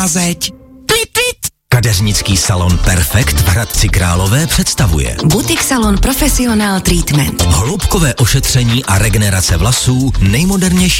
zeď. Kadeřnický salon Perfekt v Hradci Králové představuje Butik Salon Professional Treatment. hloubkové ošetření a regenerace vlasů nejmodernější